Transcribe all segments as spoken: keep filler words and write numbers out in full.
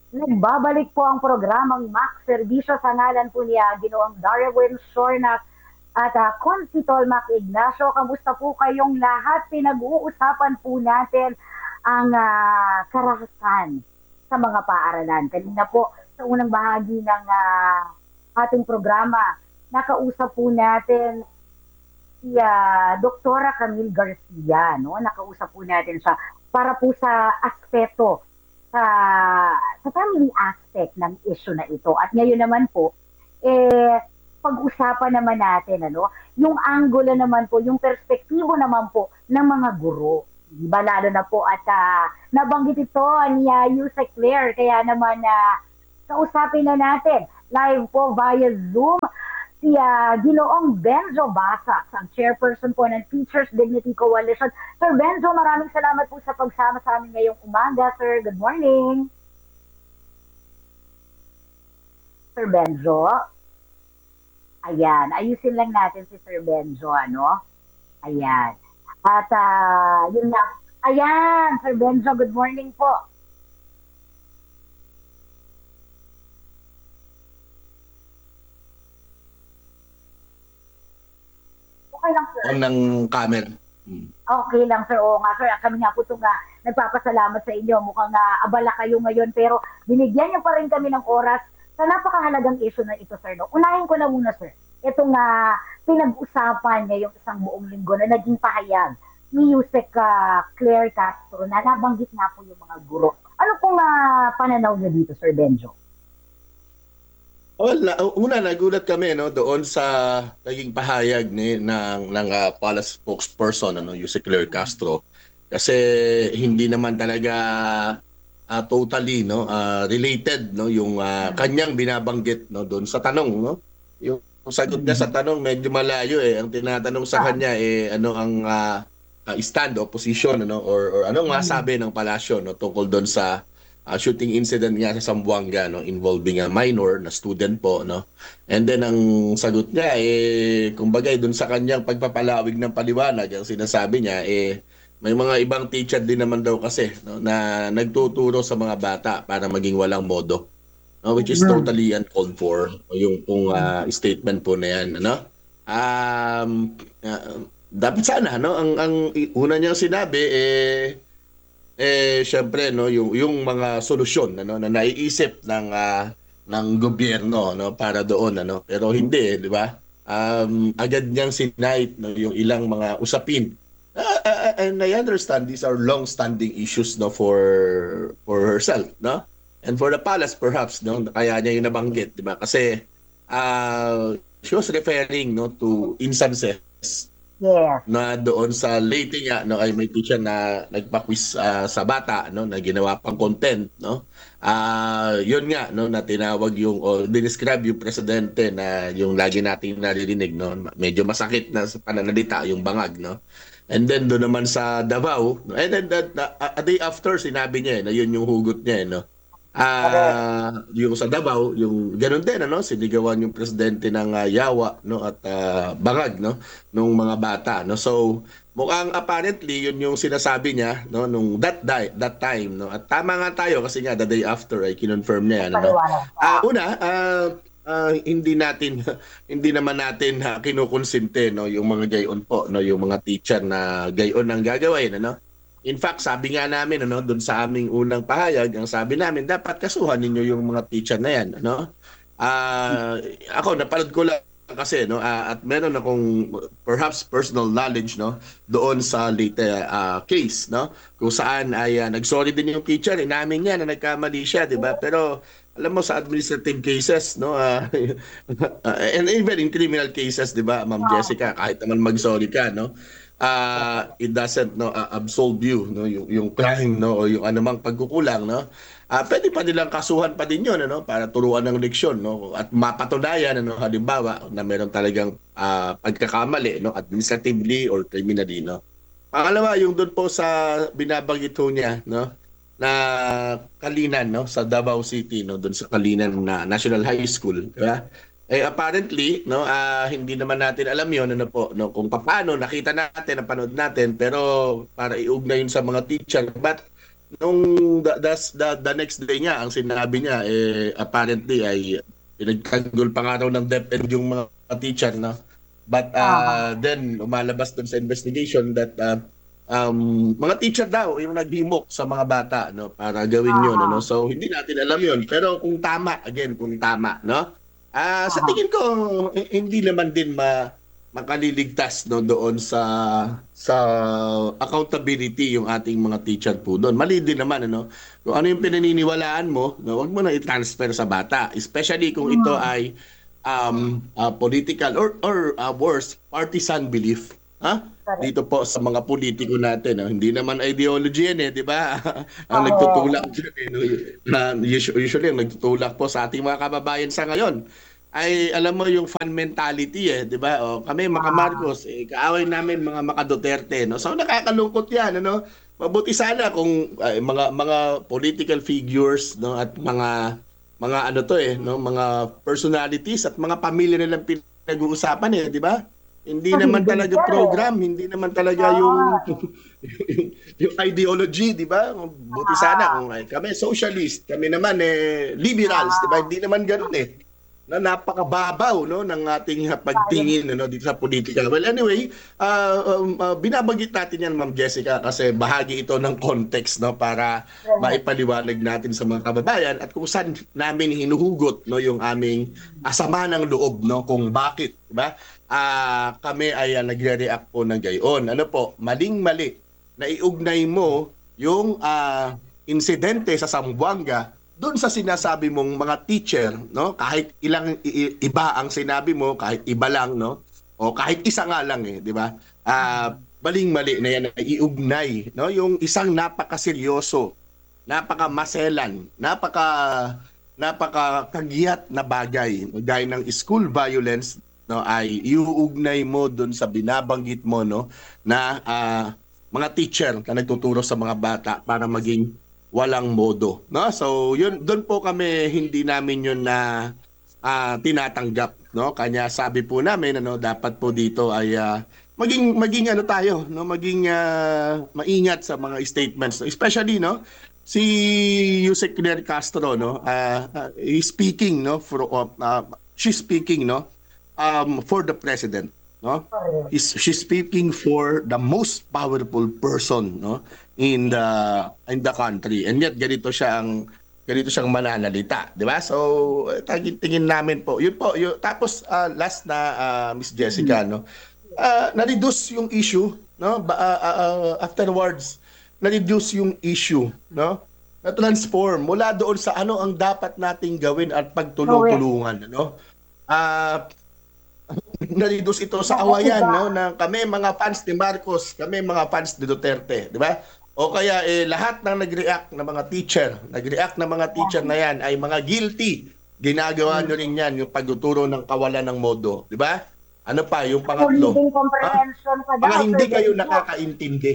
Nagbabalik po ang programang Max Servicio sa ngalan po niya, Ginoong Darwin Shornak at uh, Constitol Mac Ignacio. Kamusta po kayong lahat? Pinag-uusapan po natin ang uh, karahasan sa mga paaralan. Kanina po sa unang bahagi ng uh, ating programa, nakausap po natin si uh, Doktora Camille Garcia, no? Nakausap po natin siya para po sa aspeto sa sa family aspect ng issue na ito. At ngayon naman po, eh, pag-usapan naman natin, ano, yung angulo naman po, yung perspektibo naman po ng mga guro. Di ba, lalo na po at ah, nabanggit ito ni uh, Yusek Claire, kaya naman uh, kausapin na natin live po via Zoom si ah, Ginoong Benjo Basas, ang chairperson po ng Teachers Dignity Coalition. Sir Benjo, maraming salamat po sa pagsama sa amin ngayong umaga, sir. Good morning. Sir Benjo. Ayan, ayusin lang natin si Sir Benjo, ano? Ayan. At ah, yun lang. Ayan, Sir Benjo, good morning po. Okay lang, sir. On ng camera. Hmm. Okay lang, sir. Oo nga, sir. Kami nga po ito nga nagpapasalamat sa inyo. Mukhang uh, abala kayo ngayon, pero binigyan niyo pa rin kami ng oras sa napakahalagang issue na ito, sir. No? Unahin ko na muna, sir. Ito nga pinag-usapan niya yung isang buong linggo na naging pahayag ni Yusek uh, Claire Castro na nabanggit nga po yung mga guro. Ano pong uh, pananaw niyo dito, Sir Benjo? Well, na, una nagulat kami no doon sa naging pahayag ni ng ng uh, palace spokesperson ano yung si Claire Castro kasi hindi naman talaga uh, totally no uh, related no yung uh, kanyang binabanggit no doon sa tanong no yung sagot niya sa tanong medyo malayo eh ang tinatanong sa kanya eh ano ang uh, uh, stand o position ano or, or ano nga sabi ng palasyo no tungkol doon sa uh, shooting incident nga sa Zamboanga no involving a minor na student po no and then ang sagot niya eh kumbaga doon sa kanyang pagpapalawig ng paliwanag ang sinasabi niya eh may mga ibang teacher din naman daw kasi no, na nagtuturo sa mga bata para maging walang modo no, which is totally uncalled for yung pong uh, statement po na yan ano um uh, dapat sana no ang ang una niyang sinabi eh eh syempre no yung yung mga solusyon ano na naiisip ng ah, ng gobyerno no para doon ano pero hindi eh, di ba? Um, agad niyang sinight no yung ilang mga usapin. Ah, ah, ah, and I understand these are long-standing issues no for for herself no and for the palace perhaps no kaya niya yung nabanggit di ba kasi uh, she was referring no to instances Yes. na doon sa Leyte nga no ay may teacher na nagpa-quiz ah, sa bata no na ginawa pang content no ah yun nga no na tinawag yung o dinescribe yung presidente na yung lagi nating naririnig no medyo masakit na sa pananalita yung bangag no and then doon naman sa Davao no? And then that, that, a day after sinabi niya eh, na yun yung hugot niya eh, no ah yung sa Davao, yung ganun din ano, sinigawan yung presidente ng ah, Yawa no at ah, Bangag no nung mga bata no. So mukhang apparently yun yung sinasabi niya no nung that day, that time no. At tama nga tayo kasi nga the day after ay kinonfirm niya yan ano. Paliwanag pa. Ah una, ah ah, hindi natin hindi naman natin ha, kinukonsinte no yung mga gayon po no yung mga teacher na gayon ang gagawin ano. In fact, sabi nga namin ano, doon sa aming unang pahayag, ang sabi namin dapat kasuhan ninyo yung mga teacher na yan, ano? Ah, ako napanood ko lang kasi no ah, at meron akong perhaps personal knowledge no doon sa late ah, case no kung saan ay ah, nagsorry din yung teacher inamin niya na nagkamali siya di ba pero alam mo sa administrative cases no ah, and even in criminal cases di ba Ma'am Jessica kahit naman magsorry ka no uh, it doesn't no uh, absolve you no yung yung crime no o yung anumang pagkukulang no ah pwede pa nilang kasuhan pa din yun ano para turuan ng leksyon no at mapatunayan ano halimbawa na meron talagang ah, pagkakamali no administratively or criminally no pangalawa yung doon po sa binabanggit ho niya no na Kalinan no sa Davao City no doon sa Kalinan na National High School di ba eh apparently no ah, hindi naman natin alam yon ano po no kung paano nakita natin napanood natin pero para iugnay yun sa mga teacher but nung the, the, the, the next day nga, ang sinabi niya, eh, apparently ay pinagtanggol pa nga raw ng DepEd yung mga teacher, no? But Ah, uh, then, umalabas dun sa investigation that uh, um, mga teacher daw yung naghimok sa mga bata, no? Para gawin yun, ano? ah, So, hindi natin alam yun. Pero kung tama, again, kung tama, no? Ah, sa ah, tingin ko, eh, hindi naman din ma makaliligtas no doon sa sa accountability yung ating mga teacher po doon. Mali din naman ano. Kung ano yung pinaniniwalaan mo, no, wag mo na i-transfer sa bata, especially kung ito hmm, ay um uh, political or or uh, worse, partisan belief. Ha? correct. Dito po sa mga politiko natin, no? Hindi naman ideology yan eh, di ba? Ang nagtutulak Correct. dyan eh, no? Na usually, usually ang nagtutulak po sa ating mga kababayan sa ngayon ay alam mo yung fan mentality eh, 'di ba? O kami mga Ah, Marcos, eh, kaaway namin mga Maka Duterte, no? So nakakalungkot 'yan, ano? Mabuti sana kung ay, mga mga political figures, no, at mga mga ano to eh, no, mga personalities at mga pamilya nilang pinag-uusapan eh, 'di ba? Hindi naman hindi, talaga sir. program, hindi naman talaga yung Ah, yung, yung ideology, 'di ba? Buti sana ah, kung ay, kami socialist, kami naman eh liberals, 'di ba? ah, Hindi naman ganoon eh na napakababaw no ng ating sayang. pagtingin ano dito sa politika. Well anyway, uh, um, uh, binabanggit natin yan Ma'am Jessica kasi bahagi ito ng context no para Correct. maipaliwanag natin sa mga kababayan at kung saan namin hinuhugot no yung aming asama ng loob no kung bakit, di ba? Ah, kami ay uh, nagre-react po ng gayon. Ano po, maling-mali na iugnay mo yung uh, insidente sa Zamboanga doon sa sinasabi mong mga teacher, no? Kahit ilang i- iba ang sinabi mo, kahit iba lang, no? O kahit isa nga lang eh, di ba? Ah, baling-mali na yan na iugnay, no? Yung isang napakaseryoso, napakamaselan, napaka napakakagiyat na bagay, gaya ng school violence, no? Ay iuugnay mo doon sa binabanggit mo, no? Na ah, mga teacher na nagtuturo sa mga bata para maging walang modo, no? So, yun doon po kami hindi namin yun na ah, tinatanggap, no? Kanya sabi po namin ano, dapat po dito ay ah, maging maging ano tayo, no? Maging ah, maingat sa mga statements, no? Especially no, si Yusek Claire Castro no, ah, ah, he's speaking no for uh, she's speaking no um for the president, no? Correct. Is she's speaking for the most powerful person no in the in the country, and yet ganito siya ang ganito siyang mananalita, di ba? So eh, tagin tingin namin po yun po yun. Tapos ah, last na ah, Miss Hmm. Jessica no, ah, na-reduce yung issue no ba, ah, ah, ah, afterwards na-reduce yung issue no, na transform mula doon sa ano ang dapat nating gawin at Correct. pagtulong-tulungan no. Ah, na-reduce ito sa awayan Naiiba. no na kami mga fans ni Marcos, kami mga fans ni Duterte, di ba? O kaya eh, lahat ng nag-react na mga teacher, nag-react na mga teacher na yan ay mga guilty. Ginagawa nyo rin yan, yung pagtuturo ng kawalan ng modo, di ba? Ano pa, yung So, pangatlo, reading ha? comprehension pa Mga daw, hindi Sir kayo Benito. nakakaintindi.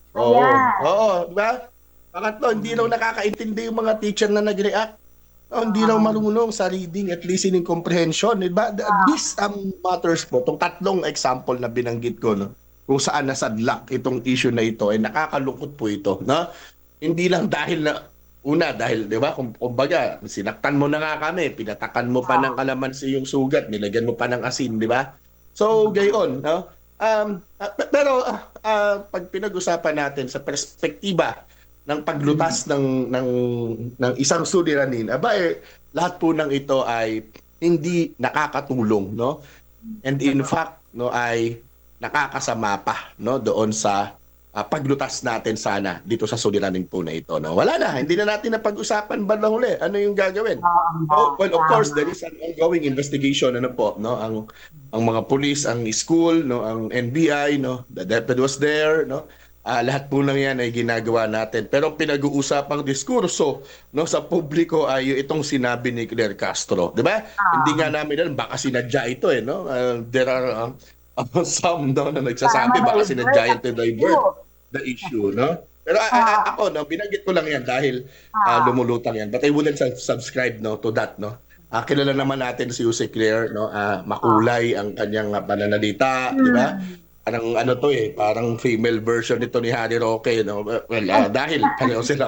Oo, Ayan. oo, di ba? Pangatlo, hindi raw nakakaintindi yung mga teacher na nag-react. Oh, hindi raw Ah, marunong sa reading at listening comprehension. Di ba? Th- ah, This um, matters po. Itong tatlong example na binanggit ko, no? Kung saan nasadlak itong issue na ito, ay nakakalungkot po ito. No? Hindi lang dahil na, una, dahil, di ba, kung, kumbaga, sinaktan mo na nga kami, pinatakan mo pa ng ah, kalamansi yung sugat, nilagyan mo pa ng asin, di ba? So, gayon, no? Um, ah, pe- pero, ah, ah, pag pinag-usapan natin sa perspektiba ng paglutas ng ng ng isang suliranin, aba eh, lahat po ng ito ay hindi nakakatulong, no? And in fact, no, ay nakakasama pa, no, doon sa ah, paglutas natin sana dito sa suliranin po na ito, no. Wala na, hindi na natin na pag-usapan bandang huli. Ano yung gagawin? tama, Oh, well, of course, tama. there is an ongoing investigation, ano po, no? Ang ang mga police, ang school, no, ang N B I, no, the DepEd was there, no? Ah, lahat po ng yan ay ginagawa natin. Pero ang pinag-uusapang diskurso no sa publiko ay itong sinabi ni Claire Castro, 'di ba? Hindi nga Ah, namin alam baka sinadya ito eh, no? Ah, there are uh, some daw na para nagsasabi baka ma-divert sinadya ang ito to divert issue. the issue, no? Pero ah, ah, ah, Ah, ako, no, binanggit ko lang yan dahil ah, ah, lumulutang yan. But I wouldn't sub- subscribe no, to that, no? Ah, kilala naman natin si Jose Claire, no? Ah, ah. makulay ang kanyang ah, pananalita, di ba? Hmm. Parang ano to eh, parang female version nito ni Harry Roque, no? Well, ah, dahil pareho silang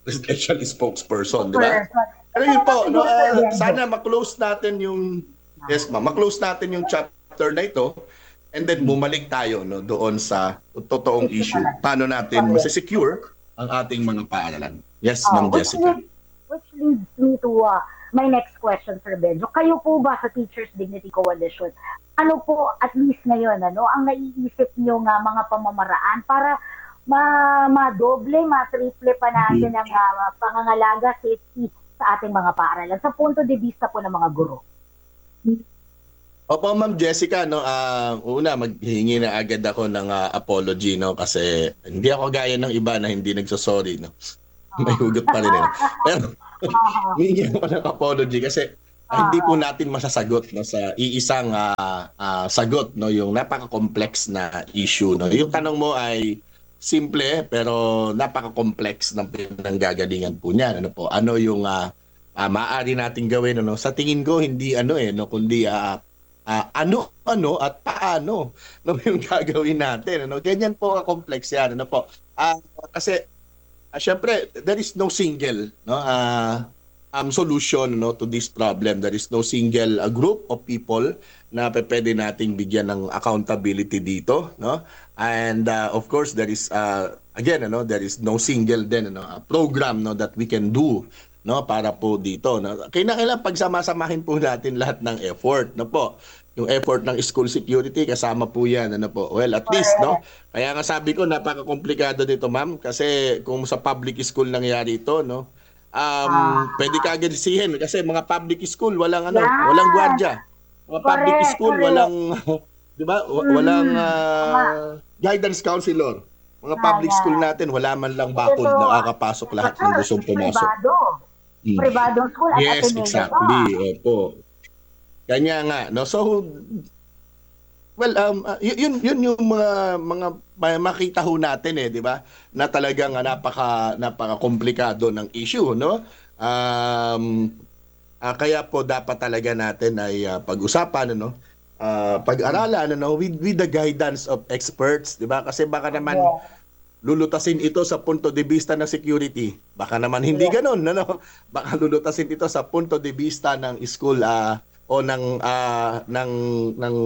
presidential spokesperson, di ba? Person. Pero yun po, no, Siguro, ah, Benjo. sana ma-close natin yung, yes ma'am, ma-close natin yung chapter na ito and then bumalik tayo no, doon sa totoong issue. Paano natin masisecure ang ating mga paaralan. Yes, Oh, Ma'am which Jessica. leads, which leads me to uh, my next question, Sir Benjo. Kayo po ba sa Teachers Dignity Coalition, ano po at least ngayon, ano, ang naiisip nyo nga mga pamamaraan para ma madoble, ma-triple pa natin ang uh, pangangalaga, safety sa ating mga paaralan sa punto de vista po ng mga guro? Opo, Ma'am Jessica, no, ah, una maghihingi na agad ako ng ah, apology, no, kasi hindi ako gaya ng iba na hindi nagsosorry, no. May hugot pa rin. Eh. Pero hihingi ako ng apology kasi ah, hindi po natin masasagot no sa iisang ah, ah, sagot, no, yung napaka-complex na issue, no. Yung tanong mo ay simple pero napaka-complex ng pinanggagalingan po niyan, ano po. Ano yung ah, ah, maaari nating gawin, ano? Sa tingin ko hindi ano eh, no, kundi ah, Uh, ano, ano at paano no, yung gagawin natin. Ano? Ganyan po ka-complex yan. Ano po? Uh, kasi, uh, syempre, there is no single no, uh, um, solution no, to this problem. There is no single uh, group of people na pwede nating bigyan ng accountability dito. No? And uh, of course, there is, uh, again, ano, there is no single then, ano, uh, program no, that we can do no para po dito no kailangan pagsama-samahin po natin lahat ng effort no po yung effort ng school security kasama po yan ano po well at least no kaya nga sabi ko napaka-komplikado dito ma'am kasi kung sa public school nangyari ito no um Ah. pwede ka agad-sihin kasi mga public school walang ano Yan. walang gwardiya mga public Correct, school correct. walang di ba wa- walang Mm, ah, guidance counselor mga public Kaya. school natin wala man lang bakod Ito, nakakapasok lahat ng gustong pumasok. Privado. Mm. Privadong school at Yes, Ateneo exactly. pa. Opo. Kanya nga, no? So, well, um, uh, y- yun, yun yung mga, mga ma- makita ho natin eh, di ba? Na talagang uh, napaka, napaka-komplikado ng issue, no? Um, uh, kaya po dapat talaga natin ay uh, pag-usapan, ano? Uh, pag-aralan, ano? With, with the guidance of experts, di ba? Kasi baka naman, Yeah. lulutasin ito sa punto de vista ng security. Baka naman hindi ganoon, ano? Baka lulutasin ito sa punto de vista ng school ah, o ng ah, ng ng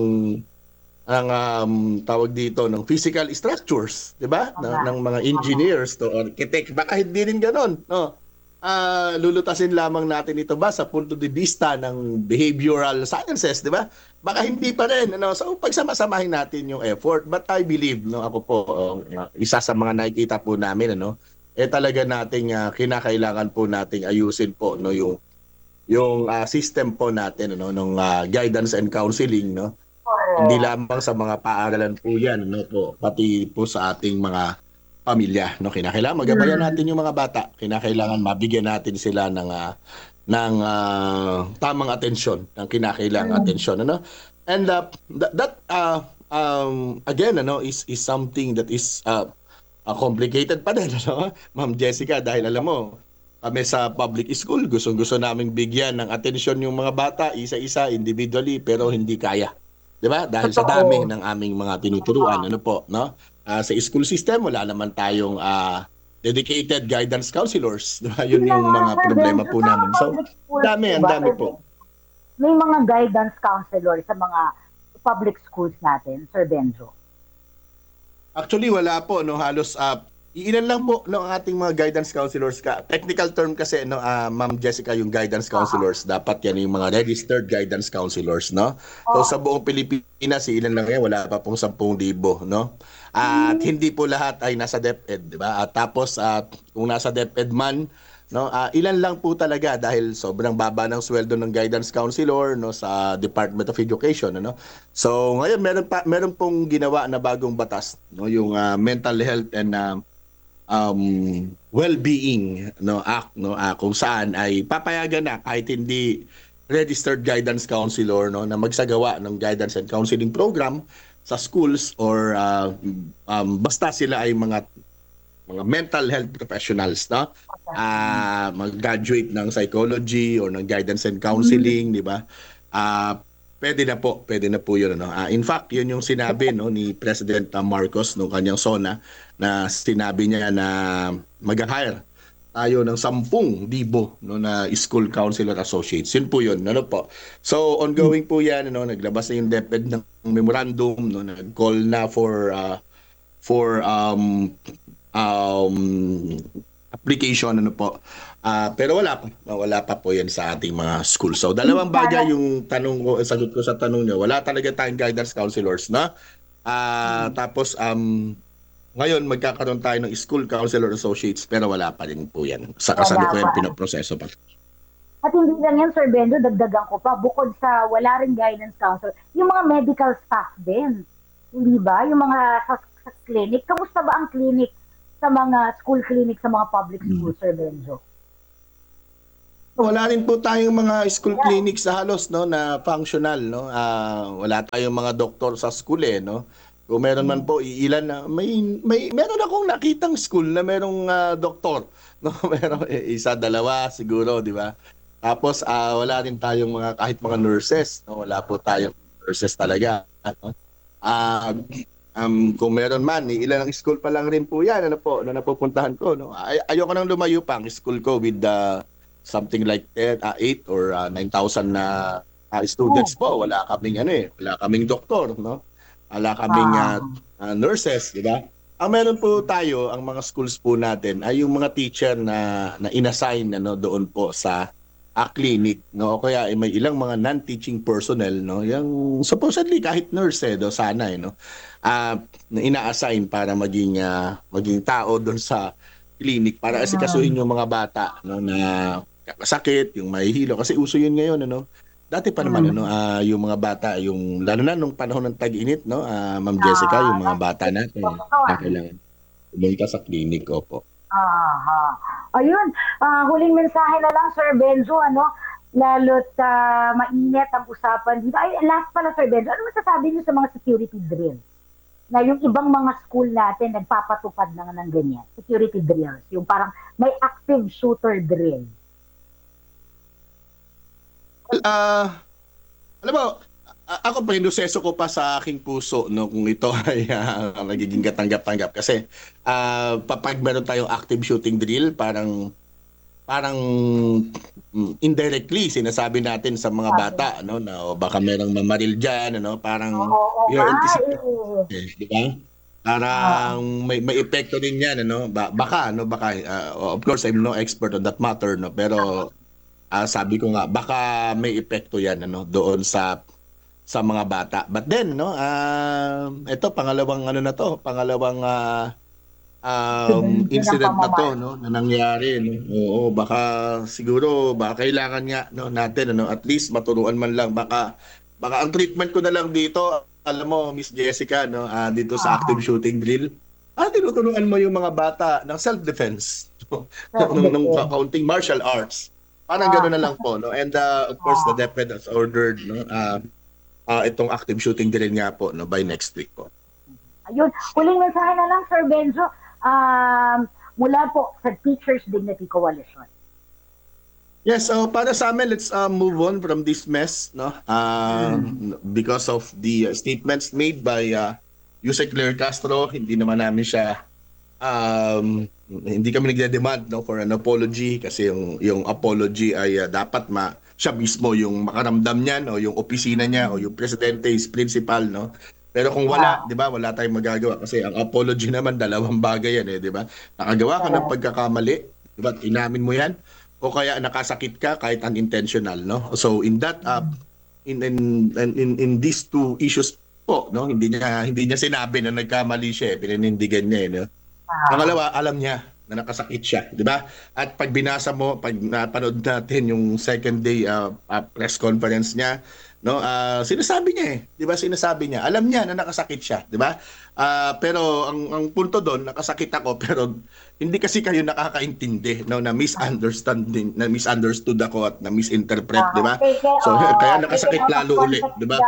ng um, tawag dito ng physical structures, 'di ba? Ng, ng mga engineers to architect. Baka hindi rin ganoon, no? Ah, lulutasin lamang natin ito ba sa punto de vista ng behavioral sciences, 'di ba? Baka hindi pa rin, ano? So pagsama-samahin natin yung effort. But I believe, no, ako po uh, isa sa mga nakikita po namin, ano, eh talaga nating uh, kinakailangan po nating ayusin po, no, yung yung uh, system po natin, ano, ng uh, guidance and counseling, no. Hindi lamang sa mga paaralan po 'yan, no po, pati po sa ating mga pamilya, no, kinakailangan magabayan natin yung mga bata, kinakailangan mabigyan natin sila ng uh, ng uh, tamang atensyon, ng kinakailangang atensyon, ano? And uh, that, that uh, um, again, ano, is is something that is uh, uh, complicated pa din, ano? Ma'am Jessica, dahil alam mo, kami sa public school, gustong-gusto naming bigyan ng atensyon yung mga bata, isa-isa, individually, pero hindi kaya. 'Di ba? Dahil sa dami ng aming mga tinuturuan, ano po, no? Uh, sa school system, wala naman tayong uh, dedicated guidance counselors. Diba? Yun yung mga problema po namin. So, dami, ang dami po. May mga guidance counselor sa mga public schools natin, Sir Benjo? Actually, wala po. No? Halos, uh, ilan lang po no, ang ating mga guidance counselors. Ka. Technical term kasi, no, uh, Ma'am Jessica, yung guidance counselors, uh-huh. dapat yan yung mga registered guidance counselors. No? So, uh-huh. sa buong Pilipinas, ilan lang yan, wala pa pong sampung libo. No? At mm. hindi po lahat ay nasa DepEd, di ba? At tapos at uh, kung nasa DepEd man, no, uh, ilan lang po talaga dahil sobrang baba ng sweldo ng guidance counselor no sa Department of Education, ano. So ngayon meron pa meron pong ginawa na bagong batas, no, yung uh, Mental Health and uh, um Well-being no act, no, uh, kung saan ay papayagan na kahit hindi registered guidance counselor, no, na magsagawa ng guidance and counseling program sa schools or uh, um, basta sila ay mga mga mental health professionals, no? Uh, mag-graduate ng psychology or ng guidance and counseling, mm-hmm. di ba? Uh, pwede na po, pwede na po yun. No? Uh, in fact, yun yung sinabi no, ni President Marcos nung kanyang SONA na sinabi niya na mag-hire tayo ng sampung libo no, na school counselor associates. Yun po yun. Ano po? So, ongoing po yan. Ano, naglabas na yung DepEd ng memorandum. No, nag-call na for uh, for um, um, application. Ano po. Ah, pero wala pa. Wala pa po yan sa ating mga school. So, dalawang bagay yung tanong ko, sagot ko sa tanong niyo. Wala talaga tayong guidance counselors na. Ah, tapos, um, ngayon, magkakaroon tayo ng school counselor associates pero wala pa rin po yan. Sa kasalukuyan Wala pa. pinoproseso pa. At hindi lang yan, Sir Bendo, dagdagan ko pa, bukod sa wala rin guidance counselor, yung mga medical staff din. Hindi ba? Yung mga sa, sa clinic. Kamusta ba ang clinic sa mga school clinic, sa mga public school, Sir Benjo? Wala rin po tayong mga school clinics sa halos no na functional no. Ah, wala tayong mga doktor sa school eh no. Kung meron man po iilan na may may meron akong nakitang school na merong ah, doktor no. Meron eh, isa dalawa siguro, di ba? Tapos ah, wala rin tayong mga kahit mga nurses no. Wala po tayong nurses talaga no. Ah, um, kung meron man, eh, ilan ang school pa lang rin po yan, ano po, na napupuntahan ko, no? Ay, ayoko nang lumayo pa ang school ko with the something like ten, uh, eight or uh, nine thousand na uh, students po. Wala kaming ano eh, wala kaming doktor, no? Wala kaming uh, uh, nurses, di ba? Ang meron po tayo, ang mga schools po natin ay yung mga teacher na na inassign ano doon po sa a clinic, no? O kaya eh, may ilang mga non-teaching personnel, no? Yung supposedly kahit nurse eh, do sana eh, no? Ah, na ina-assign para maging ah, maging tao doon sa clinic para asikasuhin yung mga bata no na sakit, yung mahihilo kasi uso yun ngayon ano. Dati pa naman ano ah, yung mga bata yung lalo na nung panahon ng tag-init no, ah, Ma'am Jessica, yung mga bata natin na kailangan pumunta sa clinic po. Aha. Ayun, ah, huling mensahe na lang, Sir Benjo, ano, lalo't ah, mainit ang usapan dito. Ay, last pala, Sir Benjo, ano masasabi niyo sa mga security drills? Na yung ibang mga school natin nagpapatupad na ng ganyan, security drills, yung parang may active shooter drill. Well, ah, alam mo, a- ako pinuseso ko pa sa aking puso no kung ito ay ah, magiging katanggap-tanggap kasi ah kapag meron tayong active shooting drill, parang parang mm, indirectly sinasabi natin sa mga bata no na o baka merong mamaril diyan ano, parang Oo, oo you're nga, anticipating, eh. di ba? Parang may may epekto din 'yan ano, ba, baka no baka ah, of course I'm no expert on that matter no, pero ah, sabi ko nga baka may epekto 'yan ano doon sa sa mga bata. But then no, um ito pangalawang ano na to, pangalawang ah, um, Yun ang incident na to pamamaril. no na nangyari no. Oo, baka siguro baka kailangan nga no natin ano at least maturuan man lang baka baka ang treatment ko na lang dito alam mo Miss Jessica no ah, dito sa active shooting drill. Ah, tinuturuan mo yung mga bata ng self-defense ng ng kaunting martial arts. Parang gano'n na lang po no. And uh, of course the DepEd has ordered no ah, ah, itong active shooting drill nga po no by next week po. Ayun, huling mensahe na lang, Sir Benjo, um, mula po sa Teachers Dignity Coalition. Yes, so para sa amin, let's uh, move on from this mess, no? Uh, because of the uh, statements made by uh, Yusek Claire Castro, hindi naman namin siya, um, hindi kami nagde-demand no, for an apology kasi yung, yung apology ay uh, dapat ma, siya mismo yung makaramdam niyan o yung opisina niya o yung presidente, is principal, no? Pero kung wala, 'di ba? Wala tayong magagawa kasi ang apology naman dalawang bagay yan eh, 'di ba? Nakagawa ka ng pagkakamali, 'di ba? Inamin mo 'yan o kaya nakasakit ka kahit unintentional, no? So in that uh, in, in in in these two issues po, no? Hindi niya hindi niya sinabi na nagkamali siya, eh. Pininindigan niya, eh, no? Pangalawa, alam niya na nakasakit siya, 'di ba? At pag binasa mo, pag napanood natin yung second day uh, uh, press conference niya, no? Ah, sinasabi niya eh, 'di ba? Sinasabi niya, alam niya na nakasakit siya, 'di ba? Ah, pero ang ang punto doon, nakasakit ako pero hindi kasi kayo nakakaintindi, no, na misunderstanding, na misunderstood ako at na misinterpret, 'di ba? So kaya nakasakit lalo ulit, 'di ba?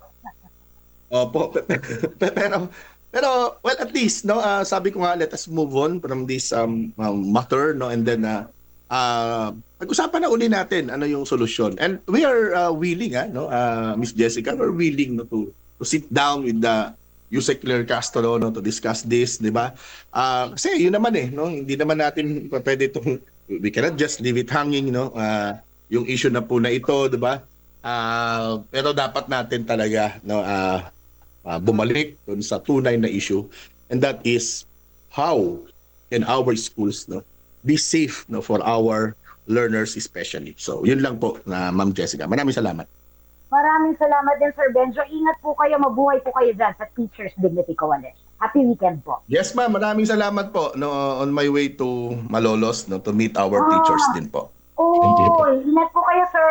Opo, pero pero well at least no uh, sabi ko nga let us move on from this um, um matter no and then uh, uh pag-usapan na uli natin ano yung solusyon. And we are uh, willing ah no uh, Miss Jessica, we're willing no to to sit down with the Yusek Claire Castro no to discuss this, 'di ba? Uh, kasi yun naman eh no hindi naman natin pwede itong we cannot just leave it hanging, no? Ah, yung issue na po na ito, 'di ba? Ah, pero dapat natin talaga, no, ah, ah, bumalik dun sa tunay na issue, and that is how can our schools, no, be safe, no, for our learners especially. So, yun lang po na Ma'am Jessica. Maraming salamat. Maraming salamat din, Sir Benjo. Ingat po kayo, mabuhay po kayo dyan sa Teachers Dignity Coalition. Happy weekend po. Yes, ma'am. Maraming salamat po. No, on my way to Malolos, no, to meet our Ah. teachers din po. Oh, Thank you po. ingat po kayo, sir.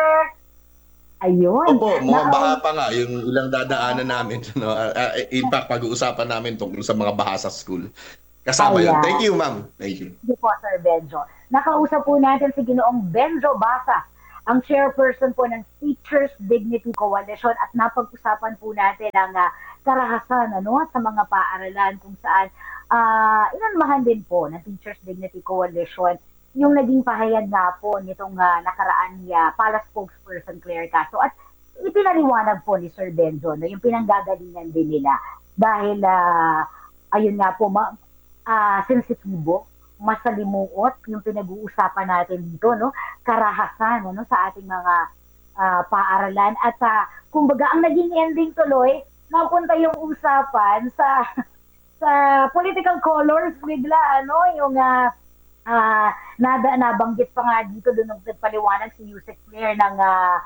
Ayun. Opo, mukhang Na- baha pa nga yung ilang dadaanan namin. No? Uh, uh, in fact, pag-uusapan namin tungkol sa mga baha sa school. Kasama yun. Ayan. Thank you, ma'am. Thank you. Sige po, Sir Benjo. Nakausap po natin si Ginoong Benjo Basa, ang chairperson po ng Teachers Dignity Coalition, at napag-usapan po natin ang uh, karahasan ano, sa mga paaralan kung saan uh, inanmahan din po ng Teachers Dignity Coalition yung naging pahayag nga po nitong uh, nakaraan ni uh, Palace spokesperson Claire Castro, at ipinaliwanag po ni Sir Benjo no, yung pinanggagalingan din nila dahil uh, ayun nga po ma- uh, sensitibo, masalimuot yung pinag-uusapan natin dito, no? Karahasan ano, sa ating mga uh, paaralan, at uh, kumbaga ang naging ending tuloy, napunta yung usapan sa sa political colors bigla, ano, yung uh, uh, nada, nabanggit pa nga dito doon nung nagpaliwanag si Yusek Claire ng uh,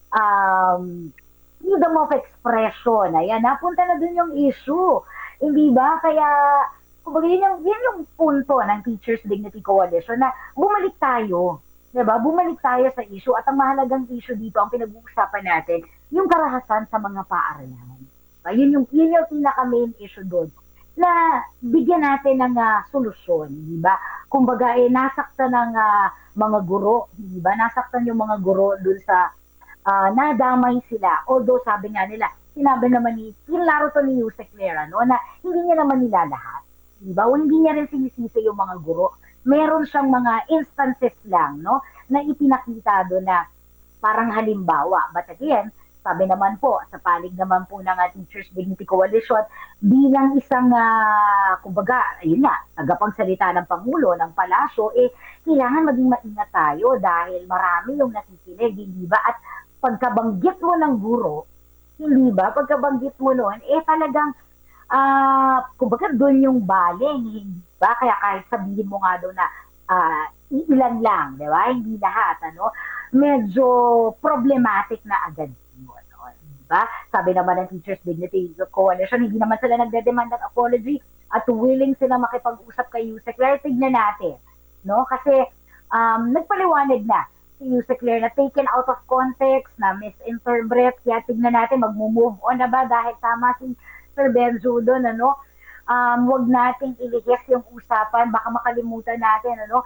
um, freedom of expression. Ayan, napunta na doon yung issue. Hindi ba? Kaya kumbaga, yun yung, yun yung punto ng Teachers Dignity Coalition na bumalik tayo. Diba? Bumalik tayo sa issue, at ang mahalagang issue dito, ang pinag-uusapan natin, yung karahasan sa mga paaralan. Diba? Yun yung, yun yung pinaka-main issue doon, na bigyan natin ng uh, solusyon. Diba? Kumbaga, eh, nasaktan ng uh, mga guro. Diba? Nasaktan yung mga guro doon sa uh, nadamay sila. Although sabi nga nila, sinabi naman ni, kinlaro to ni Yusek Claire, no, na hindi niya naman nila lahat. Diba? O hindi niya rin sinisisi yung mga guro. Meron siyang mga instances lang, no, na ipinakita doon na parang halimbawa. But again, sabi naman po, sa palig naman po ng uh, Teachers Dignity Coalition, bilang isang, uh, kumbaga, ayun nga, tagapagsalita ng Pangulo, ng Palasyo, eh, kailangan maging maingat tayo dahil marami yung nakikinig, hindi ba? At pagkabanggit mo ng guro, hindi ba? Pagkabanggit mo noon, eh talagang ah, uh, kumbaga doon yung baling, hindi ba? Kaya kahit sabihin mo nga doon na uh, ilan lang, di ba? Hindi lahat, ano? Medyo problematic na agad yun, no? Di ba? Sabi naman ng Teachers Dignity Coalition, hindi naman sila nagde-demand ng apology at willing sila makipag-usap kay Yusek Claire. Tignan natin, no? Kasi um, nagpaliwanag na si Yusek Claire na taken out of context, na misinterpret, kaya tignan natin, mag-move on na ba dahil tama si Sir Benjo doon, ano, um, wag nating ilihis yung usapan, baka makalimutan natin, ano,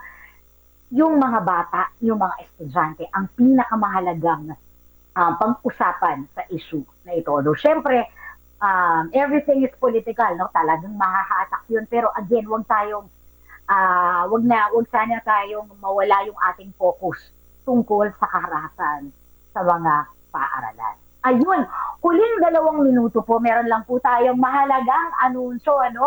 yung mga bata, yung mga estudyante, ang pinakamahalagang uh, pag-usapan sa issue na ito. No, syempre, um, everything is political, no, talagang mahahatak yun, pero again, wag tayong, uh, wag na, wag sana tayong mawala yung ating focus tungkol sa karahasan sa mga paaralan. Ayun, huling dalawang minuto po, meron lang po tayong mahalagang anunsyo, ano,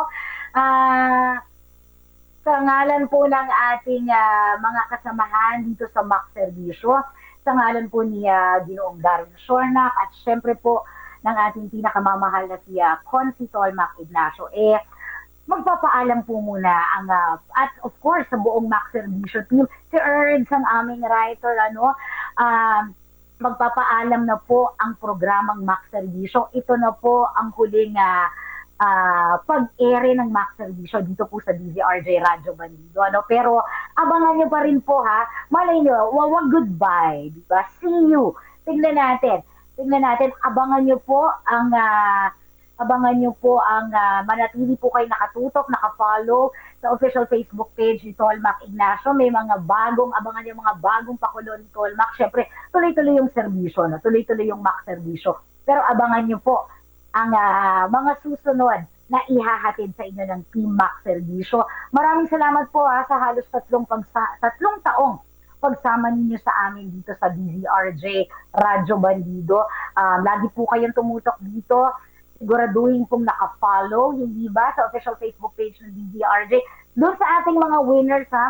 ah, sa ngalan po ng ating uh, mga kasamahan dito sa M A C Serbisyo, sa ngalan po ni uh, Ginoong Darwin Shornak, at syempre po ng ating pinakamamahal na si uh, Consi Tolmac Ignacio, eh, magpapaalam po muna ang, uh, at of course, sa buong M A C Serbisyo team, si Erds, ang aming writer, ano, um, magpapaalam na po ang programang M A C Serbisyo. Ito na po ang huling uh, uh, pag-ere ng M A C Serbisyo dito po sa D Z R J Radyo Bandido. Ano? Pero abangan nyo pa rin po, ha. Malay nyo, wawag goodbye. Diba? See you. Tignan natin. Tignan natin. Abangan nyo po ang... Uh, abangan nyo po ang uh, manatili po kayo nakatutok, nakafollow sa official Facebook page ni Tolmac Ignacio. May mga bagong, abangan nyo mga bagong pakulo ni Tolmac. Siyempre, tuloy-tuloy yung serbisyo, no? Tuloy-tuloy yung M A C Serbisyo. Pero abangan nyo po ang uh, mga susunod na ihahatid sa inyo ng Team M A C Serbisyo. Maraming salamat po, ha, sa halos tatlong, pagsa- tatlong taong pagsama ninyo sa amin dito sa D Z R J Radyo Bandido. Um, lagi po kayong tumutok dito. Siguraduhin pong naka-follow, hindi ba, sa official Facebook page ng D Z R J. Doon sa ating mga winners, ha,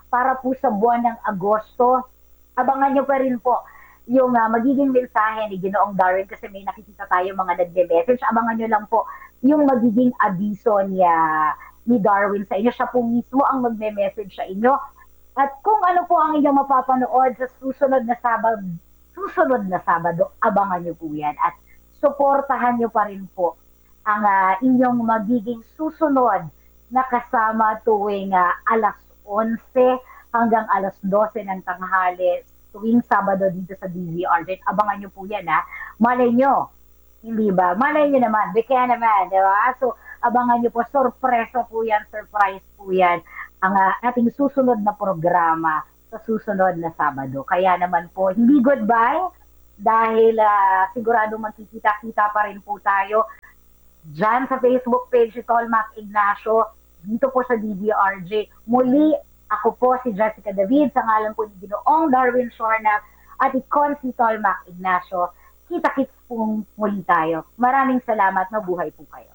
para po sa buwan ng Agosto. Abangan nyo pa rin po yung uh, magiging mensahe ni Ginoong Darwin kasi may nakikita tayo mga nagde-message. Abangan nyo lang po yung magiging abiso niya ni Darwin sa inyo. Siya po mismo ang magme-message sa inyo. At kung ano po ang inyong mapapanood sa susunod na Sabado, susunod na Sabado, abangan nyo po yan. At suportahan nyo pa rin po ang uh, inyong magiging susunod na kasama tuwing uh, alas onse hanggang alas dose ng tanghali tuwing Sabado dito sa D Z R J. Abangan nyo po yan, ha? Malay nyo, hindi ba? Malay nyo naman, bigyan naman, di ba? So, abangan nyo po, sorpresa po yan, surprise po yan, ang uh, ating susunod na programa sa susunod na Sabado. Kaya naman po, hindi goodbye, dahil uh, sigurado magkikita-kita pa rin po tayo dyan sa Facebook page ni Tolmac Ignacio, dito po sa D Z R J. Muli, ako po si Jessica David, sa ngalan po ni Ginoong Darwin Shornac at ikon si Tolmac Ignacio. Kita-kits po muli tayo. Maraming salamat, mabuhay po kayo.